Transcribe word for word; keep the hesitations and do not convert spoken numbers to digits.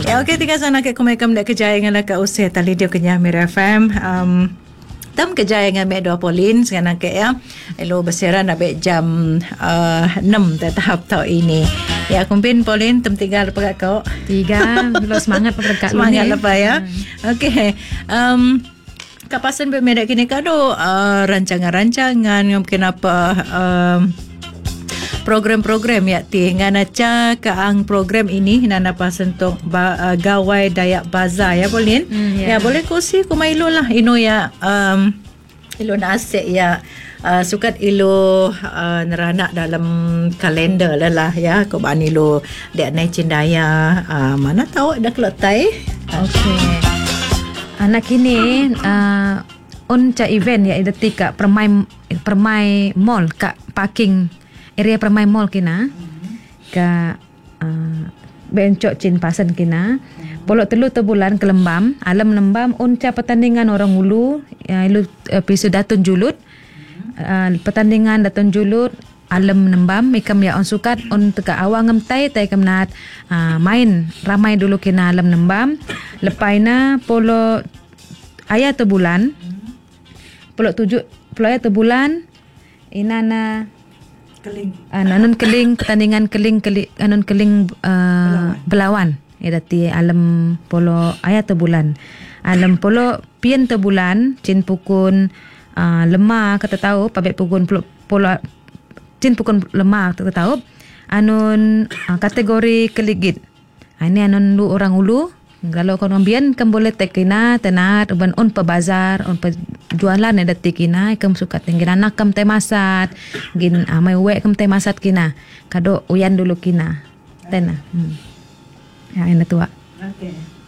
Ya, okey, tiga sana ke kumekam dak kejaya ngala ka usih tali dia kenya Mir F M. Um, tam kejaya dengan Mek Dua Polin sekarang ke ya. Elo bersiaran abe jam uh, enam tahap tau ini. Ya, kumpin Polin tem tiga lepas kau. Tiga, lo semangat pada semangat lepas ya. Okey. Um kapasan bermedak kini kado uh, rancangan-rancangan mungkin apa um, program-program ya ti ngana ca kaang program ini nana pasentok ba, uh, gawai Dayak Bazaar ya Polin. Mm, yeah. Ya boleh kusi ku mailo lah ino ya um, ilo nasik ya uh, sukat ilo uh, neranak dalam kalender lah lah ya ko bani lo dek nai cindaya uh, mana tahu dah kelotai. Okey. Anak ini uh, on ca event ya idati ka permai permai mall ka parking area permai mall kina ka uh, bencok cin pasan kina polok telu te bulan ke Lembam alam Lembam on ca pertandingan orang ulu ya ilu episode Datun Julut uh, pertandingan Datun Julut alam Lembam ikam ya on sukat on teka awang ngemtai tai kemnat uh, main ramai dulu kina alam Lembam lepaina polo ayat te bulan polo tujuh polo ayat te bulan inana Keling. Uh, anon keling pertandingan keling keling anon keling uh, belawan. Ya dati alam polo ayat te bulan. Alam polo pian te bulan cin pukun uh, lemah kata tahu pabek pukun polo, polo cin pukun lemah kata tahu anon uh, kategori keligit. Ha, ini anon lu orang ulu kalau kau ambian kan boleh tekina tenat uban on pe bazar on pe jualan ya dati kina ikam suka tinggal anak kam teh masat gin amai we kam teh masat kina kado uyan dulu kina tena hmm. Ya ini tua. Okey.